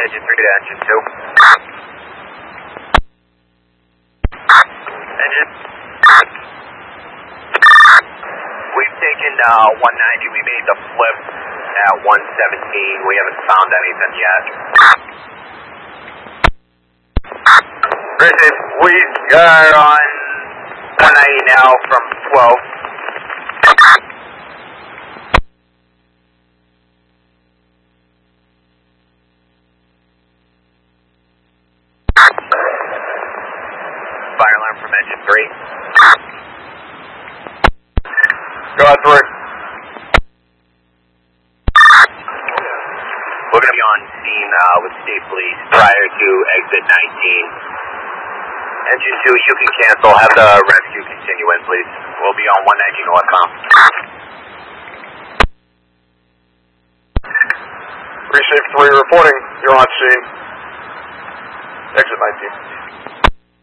engine 3 to engine 2. Engine. We've taken 190. We made the flip at 117. We haven't found anything yet. Listen, we are on 190 now from 12. Fire alarm from engine 3. Go out for it. We're going to be on scene with state police prior to exit 19. Engine 2, you can cancel. Have the rescue continue in, please. We'll be on 119 Northbound. Precinct 3 reporting. You're on scene. Exit 19.